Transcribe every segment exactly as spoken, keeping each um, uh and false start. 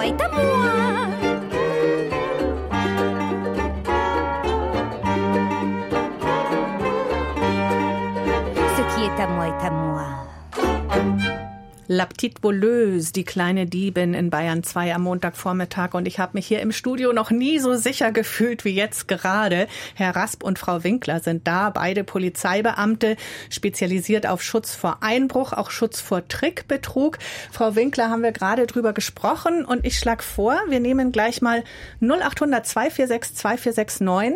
moi est à moi. Ce qui est à moi est à moi. La Petite Voleuse, die kleine Diebin in Bayern zwei am Montagvormittag. Und ich habe mich hier im Studio noch nie so sicher gefühlt wie jetzt gerade. Herr Rasp und Frau Winkler sind da, beide Polizeibeamte, spezialisiert auf Schutz vor Einbruch, auch Schutz vor Trickbetrug. Frau Winkler, haben wir gerade drüber gesprochen und ich schlage vor, wir nehmen gleich mal null acht hundert zwei vier sechs zwei vier sechs neun.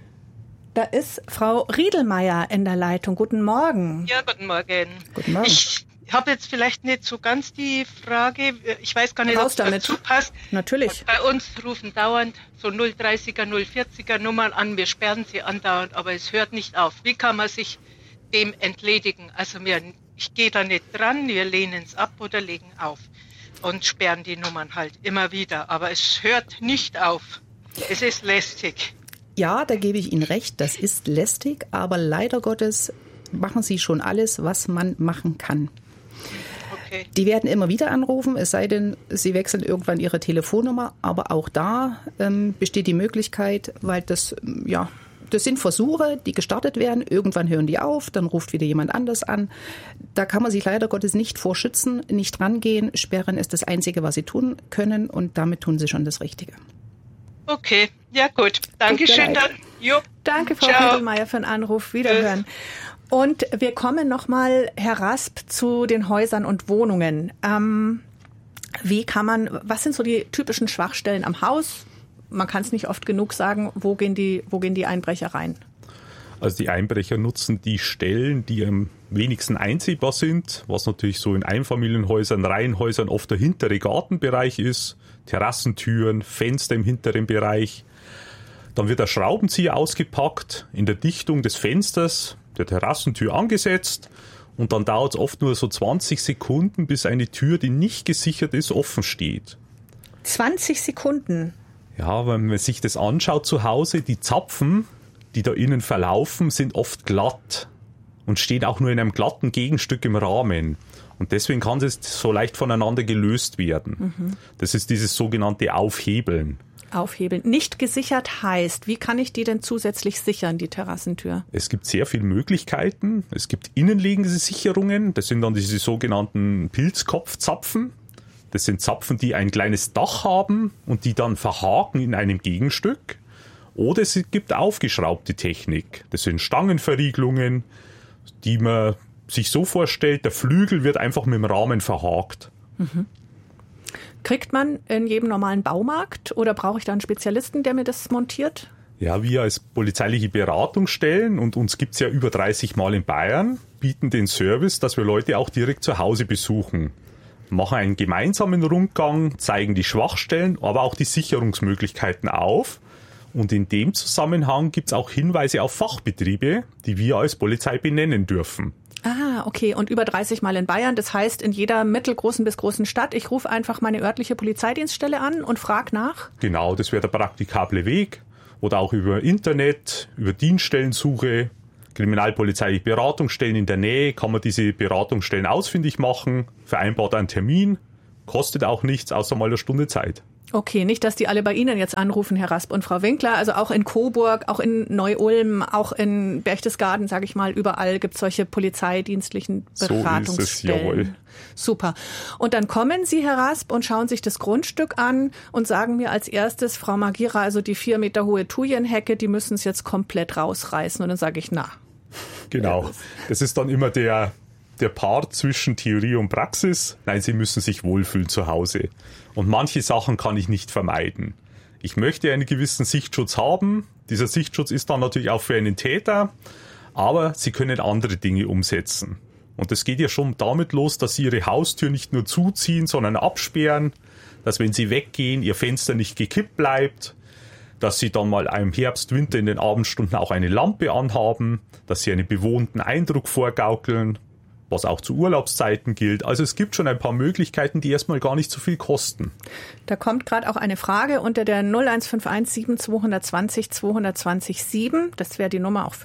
Da ist Frau Riedelmeier in der Leitung. Guten Morgen. Ja, guten Morgen. Guten Morgen. Ich Ich habe jetzt vielleicht nicht so ganz die Frage, ich weiß gar nicht, ob es dazu passt. Natürlich. Bei uns rufen dauernd so null dreißiger, null vierziger Nummern an, wir sperren sie andauernd, aber es hört nicht auf. Wie kann man sich dem entledigen? Also wir, ich gehe da nicht dran, wir lehnen es ab oder legen auf und sperren die Nummern halt immer wieder. Aber es hört nicht auf. Es ist lästig. Ja, da gebe ich Ihnen recht, das ist lästig, aber leider Gottes machen Sie schon alles, was man machen kann. Okay. Die werden immer wieder anrufen, es sei denn, sie wechseln irgendwann ihre Telefonnummer. Aber auch da ähm, besteht die Möglichkeit, weil das, ja, das sind Versuche, die gestartet werden. Irgendwann hören die auf, dann ruft wieder jemand anders an. Da kann man sich leider Gottes nicht vorschützen, nicht rangehen. Sperren ist das Einzige, was sie tun können und damit tun sie schon das Richtige. Okay, ja gut. Dankeschön dann. Jo. Danke, Frau Ciao. Riedelmeier, für den Anruf. Wiederhören. Und wir kommen nochmal, Herr Rasp, zu den Häusern und Wohnungen. Ähm, wie kann man, was sind so die typischen Schwachstellen am Haus? Man kann es nicht oft genug sagen, wo gehen die, wo gehen die Einbrecher rein? Also die Einbrecher nutzen die Stellen, die am wenigsten einsehbar sind, was natürlich so in Einfamilienhäusern, Reihenhäusern oft der hintere Gartenbereich ist, Terrassentüren, Fenster im hinteren Bereich. Dann wird der Schraubenzieher ausgepackt, in der Dichtung des Fensters, der Terrassentür angesetzt und dann dauert es oft nur so zwanzig Sekunden, bis eine Tür, die nicht gesichert ist, offen steht. zwanzig Sekunden? Ja, wenn man sich das anschaut zu Hause, die Zapfen, die da innen verlaufen, sind oft glatt und stehen auch nur in einem glatten Gegenstück im Rahmen. Und deswegen kann es so leicht voneinander gelöst werden. Mhm. Das ist dieses sogenannte Aufhebeln. Aufhebeln. Nicht gesichert heißt, wie kann ich die denn zusätzlich sichern, die Terrassentür? Es gibt sehr viele Möglichkeiten. Es gibt innenliegende Sicherungen. Das sind dann diese sogenannten Pilzkopfzapfen. Das sind Zapfen, die ein kleines Dach haben und die dann verhaken in einem Gegenstück. Oder es gibt aufgeschraubte Technik. Das sind Stangenverriegelungen, die man sich so vorstellt, der Flügel wird einfach mit dem Rahmen verhakt. Mhm. Kriegt man in jedem normalen Baumarkt oder brauche ich da einen Spezialisten, der mir das montiert? Ja, wir als polizeiliche Beratungsstellen, und uns gibt's ja über dreißig Mal in Bayern, bieten den Service, dass wir Leute auch direkt zu Hause besuchen. Machen einen gemeinsamen Rundgang, zeigen die Schwachstellen, aber auch die Sicherungsmöglichkeiten auf. Und in dem Zusammenhang gibt's auch Hinweise auf Fachbetriebe, die wir als Polizei benennen dürfen. Ah, okay. Und über dreißig Mal in Bayern. Das heißt, in jeder mittelgroßen bis großen Stadt, ich rufe einfach meine örtliche Polizeidienststelle an und frage nach? Genau, das wäre der praktikable Weg. Oder auch über Internet, über Dienststellensuche, kriminalpolizeiliche Beratungsstellen in der Nähe, kann man diese Beratungsstellen ausfindig machen, vereinbart einen Termin, kostet auch nichts, außer mal eine Stunde Zeit. Okay, nicht, dass die alle bei Ihnen jetzt anrufen, Herr Rasp und Frau Winkler. Also auch in Coburg, auch in Neu-Ulm, auch in Berchtesgaden, sage ich mal, überall gibt es solche polizeidienstlichen Beratungsstellen. So ist es, jawohl. Super. Und dann kommen Sie, Herr Rasp, und schauen sich das Grundstück an und sagen mir als erstes, Frau Magira, also die vier Meter hohe Thujenhecke, die müssen es jetzt komplett rausreißen. Und dann sage ich, na. Genau. Das ist dann immer der... der Part zwischen Theorie und Praxis. Nein, Sie müssen sich wohlfühlen zu Hause. Und manche Sachen kann ich nicht vermeiden. Ich möchte einen gewissen Sichtschutz haben. Dieser Sichtschutz ist dann natürlich auch für einen Täter. Aber Sie können andere Dinge umsetzen. Und das geht ja schon damit los, dass Sie Ihre Haustür nicht nur zuziehen, sondern absperren. Dass wenn Sie weggehen, Ihr Fenster nicht gekippt bleibt. Dass Sie dann mal im Herbst, Winter in den Abendstunden auch eine Lampe anhaben. Dass Sie einen bewohnten Eindruck vorgaukeln. Was auch zu Urlaubszeiten gilt. Also es gibt schon ein paar Möglichkeiten, die erstmal gar nicht so viel kosten. Da kommt gerade auch eine Frage unter der null eins fünf eins sieben zwei zwei null zwei zwei zwei sieben. Das wäre die Nummer auch für eine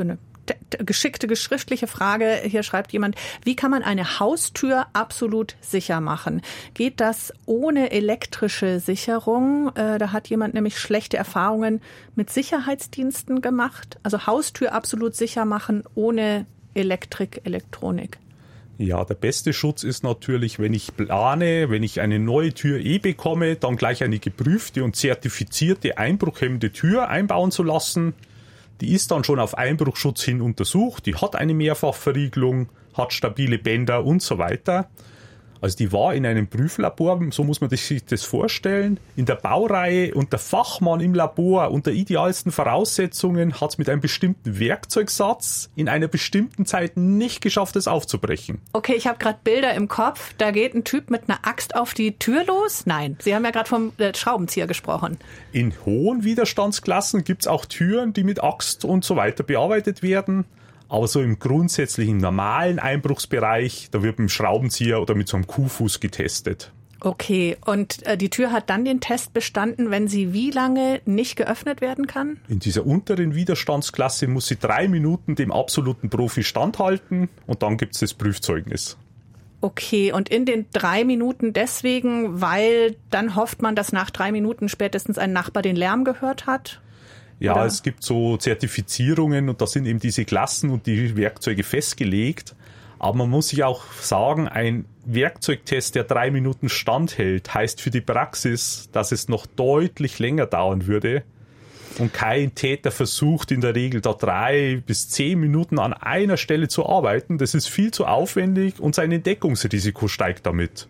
geschickte geschriftliche Frage. Hier schreibt jemand, wie kann man eine Haustür absolut sicher machen? Geht das ohne elektrische Sicherung? Äh, da hat jemand nämlich schlechte Erfahrungen mit Sicherheitsdiensten gemacht. Also Haustür absolut sicher machen ohne Elektrik, Elektronik. Ja, der beste Schutz ist natürlich, wenn ich plane, wenn ich eine neue Tür eh bekomme, dann gleich eine geprüfte und zertifizierte einbruchhemmende Tür einbauen zu lassen. Die ist dann schon auf Einbruchschutz hin untersucht, die hat eine Mehrfachverriegelung, hat stabile Bänder und so weiter. Also die war in einem Prüflabor, so muss man sich das vorstellen, in der Baureihe, und der Fachmann im Labor unter idealsten Voraussetzungen hat es mit einem bestimmten Werkzeugsatz in einer bestimmten Zeit nicht geschafft, es aufzubrechen. Okay, ich habe gerade Bilder im Kopf. Da geht ein Typ mit einer Axt auf die Tür los? Nein, Sie haben ja gerade vom äh, Schraubenzieher gesprochen. In hohen Widerstandsklassen gibt es auch Türen, die mit Axt und so weiter bearbeitet werden. Aber so im grundsätzlichen normalen Einbruchsbereich, da wird mit dem Schraubenzieher oder mit so einem Kuhfuß getestet. Okay, und äh, die Tür hat dann den Test bestanden, wenn sie wie lange nicht geöffnet werden kann? In dieser unteren Widerstandsklasse muss sie drei Minuten dem absoluten Profi standhalten und dann gibt es das Prüfzeugnis. Okay, und in den drei Minuten deswegen, weil dann hofft man, dass nach drei Minuten spätestens ein Nachbar den Lärm gehört hat? Ja, Oder? Es gibt so Zertifizierungen und da sind eben diese Klassen und die Werkzeuge festgelegt. Aber man muss sich auch sagen, ein Werkzeugtest, der drei Minuten standhält, heißt für die Praxis, dass es noch deutlich länger dauern würde. Und kein Täter versucht in der Regel da drei bis zehn Minuten an einer Stelle zu arbeiten. Das ist viel zu aufwendig und sein Entdeckungsrisiko steigt damit.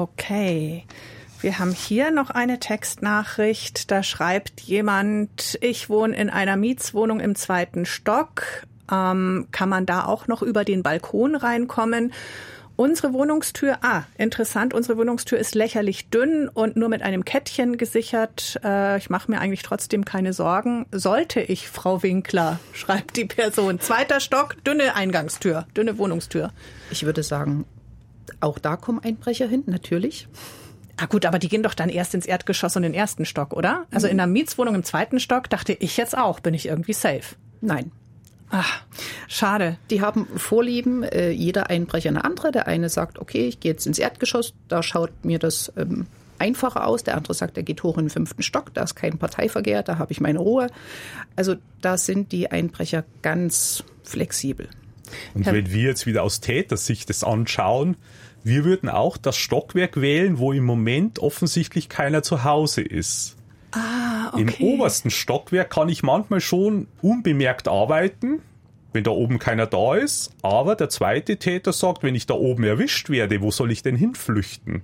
Okay. Wir haben hier noch eine Textnachricht. Da schreibt jemand, ich wohne in einer Mietswohnung im zweiten Stock. Ähm, kann man da auch noch über den Balkon reinkommen? Unsere Wohnungstür, ah, interessant, unsere Wohnungstür ist lächerlich dünn und nur mit einem Kettchen gesichert. Äh, ich mache mir eigentlich trotzdem keine Sorgen. Sollte ich, Frau Winkler, schreibt die Person. Zweiter Stock, dünne Eingangstür, dünne Wohnungstür. Ich würde sagen, auch da kommen Einbrecher hin, natürlich. Ah gut, aber die gehen doch dann erst ins Erdgeschoss und den ersten Stock, oder? Also in einer Mietswohnung im zweiten Stock dachte ich jetzt auch, bin ich irgendwie safe. Nein. Ach, schade. Die haben Vorlieben, äh, jeder Einbrecher eine andere. Der eine sagt, okay, ich gehe jetzt ins Erdgeschoss, da schaut mir das ähm, einfacher aus. Der andere sagt, er geht hoch in den fünften Stock, da ist kein Parteiverkehr, da habe ich meine Ruhe. Also da sind die Einbrecher ganz flexibel. Und wenn wir jetzt wieder aus Tätersicht das anschauen, wir würden auch das Stockwerk wählen, wo im Moment offensichtlich keiner zu Hause ist. Ah, okay. Im obersten Stockwerk kann ich manchmal schon unbemerkt arbeiten, wenn da oben keiner da ist. Aber der zweite Täter sagt, wenn ich da oben erwischt werde, wo soll ich denn hinflüchten?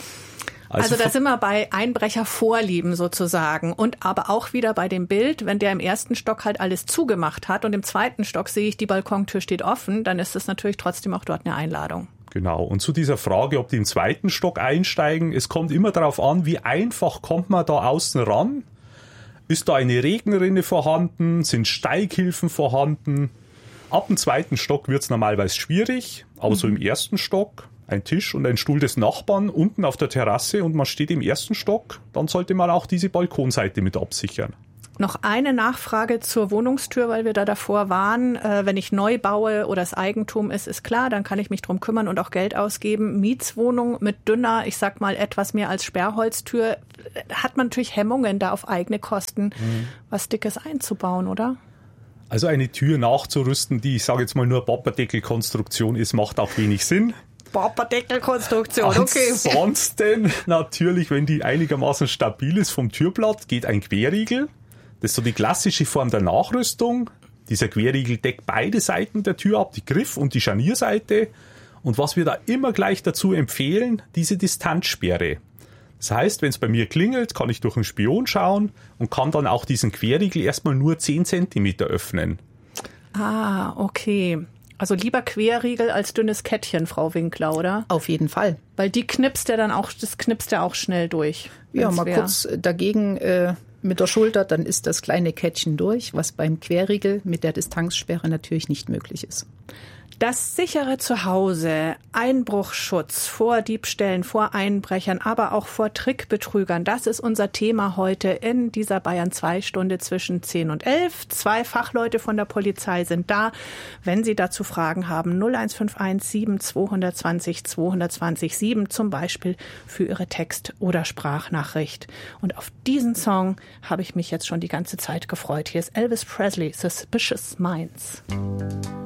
Also, also da sind wir bei Einbrechervorlieben sozusagen und aber auch wieder bei dem Bild, wenn der im ersten Stock halt alles zugemacht hat und im zweiten Stock sehe ich, die Balkontür steht offen, dann ist das natürlich trotzdem auch dort eine Einladung. Genau. Und zu dieser Frage, ob die im zweiten Stock einsteigen, es kommt immer darauf an, wie einfach kommt man da außen ran? Ist da eine Regenrinne vorhanden? Sind Steighilfen vorhanden? Ab dem zweiten Stock wird es normalerweise schwierig, aber mhm. so im ersten Stock ein Tisch und ein Stuhl des Nachbarn unten auf der Terrasse und man steht im ersten Stock, dann sollte man auch diese Balkonseite mit absichern. Noch eine Nachfrage zur Wohnungstür, weil wir da davor waren. Äh, wenn ich neu baue oder das Eigentum ist, ist klar, dann kann ich mich drum kümmern und auch Geld ausgeben. Mietswohnung mit dünner, ich sag mal etwas mehr als Sperrholztür, hat man natürlich Hemmungen, da auf eigene Kosten mhm. was Dickes einzubauen, oder? Also eine Tür nachzurüsten, die, ich sage jetzt mal nur Papperdeckelkonstruktion ist, macht auch wenig Sinn. Papperdeckelkonstruktion, okay. Ansonsten natürlich, wenn die einigermaßen stabil ist vom Türblatt, geht ein Querriegel. Das ist so die klassische Form der Nachrüstung. Dieser Querriegel deckt beide Seiten der Tür ab, die Griff- und die Scharnierseite. Und was wir da immer gleich dazu empfehlen, diese Distanzsperre. Das heißt, wenn es bei mir klingelt, kann ich durch einen Spion schauen und kann dann auch diesen Querriegel erstmal nur zehn Zentimeter öffnen. Ah, okay. Also lieber Querriegel als dünnes Kettchen, Frau Winkler, oder? Auf jeden Fall. Weil die knipst ja dann auch, das knipst ja auch schnell durch. Ja, mal wär. kurz dagegen äh, mit der Schulter, dann ist das kleine Kettchen durch, was beim Querriegel mit der Distanzsperre natürlich nicht möglich ist. Das sichere Zuhause, Einbruchschutz vor Diebstählen, vor Einbrechern, aber auch vor Trickbetrügern, das ist unser Thema heute in dieser Bayern zwei Stunde zwischen zehn und elf. Zwei Fachleute von der Polizei sind da. Wenn Sie dazu Fragen haben, null eins fünf eins sieben zwei zwei null zwei zwei null sieben, zum Beispiel für Ihre Text- oder Sprachnachricht. Und auf diesen Song habe ich mich jetzt schon die ganze Zeit gefreut. Hier ist Elvis Presley, Suspicious Minds.